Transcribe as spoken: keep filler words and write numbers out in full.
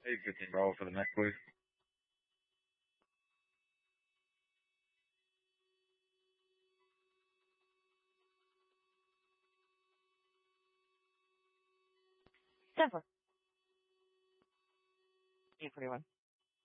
Hey, fifteen Bravo for the neck, please. Denver. eight forty-one.